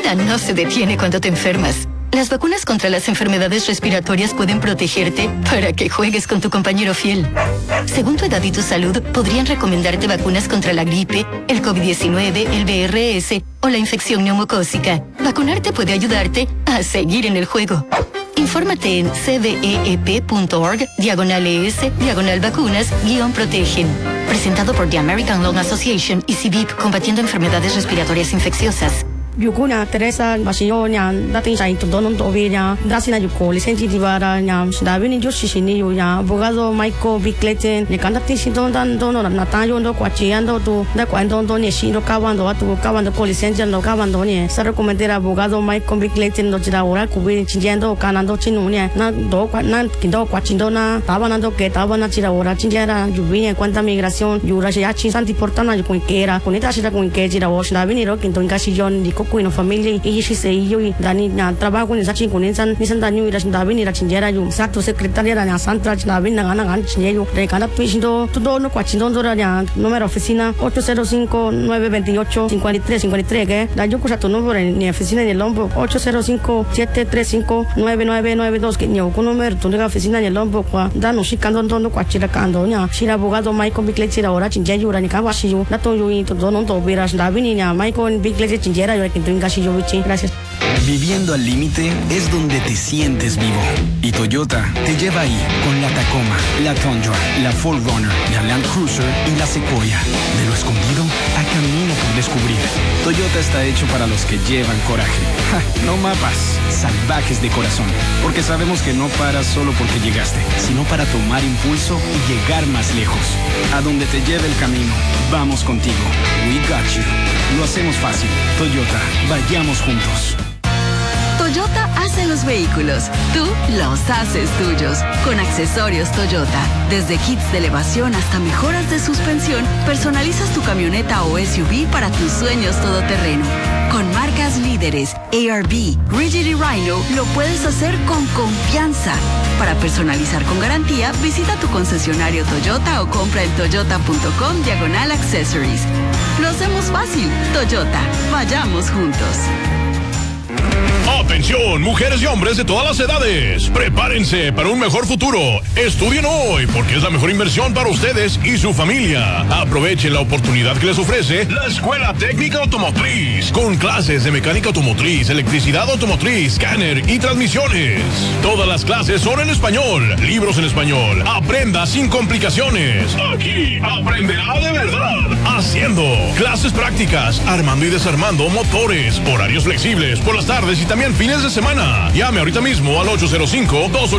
vida no se detiene cuando te enfermas. Las vacunas contra las enfermedades respiratorias pueden protegerte para que juegues con tu compañero fiel. Según tu edad y tu salud, podrían recomendarte vacunas contra la gripe, el COVID-19, el VRS o la infección neumocócica. Vacunarte puede ayudarte a seguir en el juego. Infórmate en cveep.org/ES/vacunas-protegen. Presentado por The American Lung Association y CVIP, combatiendo enfermedades respiratorias infecciosas. Yukuna Teresa Basionya, dating sa ito doon tobinya, dasi na yuko, lisensi di bara nya, dabi ni Joshi sini yu nya, abogado Michael Bickleten, ni kanda tisi don na tayo ndo kwa chiando tu, da kwa ndo ni shino kawando ko lisensi ndo kawando ni, sa recomendera abogado Michael Bickleten do jira ora kubi chinjendo kanando chinu ni, na do kwa na kindo kwa chindo na, taba na jira ora chinjera yubi cuenta migración, yura ya chin santi portana yu kuikera, kunita shira kuike jira ora, dabi ni ro kinto ngashi jon di kuino familia y si se yo y dani na trabajo ni sachi con insan ni san daño y la davi ni la chinjera yo exacto secretaria la santa davi na gana gan chinjero de cada piso todo no cuachindo ya número oficina 805-928-5353 que da yo cosa tu número ni oficina ni el lombo 805-735-9992 que ni con número tu oficina ni el lombo kwa da no shikando no cuachira kando nya shira abogado Michael Bickley ahora chinjero ni ka washi yo na to yo y todo no to viras davi ni Michael Bickley chinjera yo Gracias. Viviendo al límite es donde te sientes vivo. Y Toyota te lleva ahí con la Tacoma, la Tundra, la 4Runner, la Land Cruiser y la Sequoia. De lo escondido a camino por descubrir. Toyota está hecho para los que llevan coraje. Ja, no mapas, salvajes de corazón. Porque sabemos que no paras solo porque llegaste, sino para tomar impulso y llegar más lejos. A donde te lleve el camino, vamos contigo. We got you. Lo hacemos fácil. Toyota, vayamos juntos. Toyota hace los vehículos, tú los haces tuyos. Con accesorios Toyota, desde kits de elevación hasta mejoras de suspensión, personalizas tu camioneta o SUV para tus sueños todoterreno. Con marcas líderes, ARB, Rigid y Rhino, lo puedes hacer con confianza. Para personalizar con garantía, visita tu concesionario Toyota o compra en toyota.com/accessories. Lo hacemos fácil. Toyota, vayamos juntos. Atención, mujeres y hombres de todas las edades. Prepárense para un mejor futuro. Estudien hoy porque es la mejor inversión para ustedes y su familia. Aprovechen la oportunidad que les ofrece la Escuela Técnica Automotriz, con clases de mecánica automotriz, electricidad automotriz, escáner y transmisiones. Todas las clases son en español, libros en español. Aprenda sin complicaciones. Aquí aprenderá de verdad. Haciendo clases prácticas, armando y desarmando motores, horarios flexibles por las tardes y también fines de semana. Llame ahorita mismo al 805-2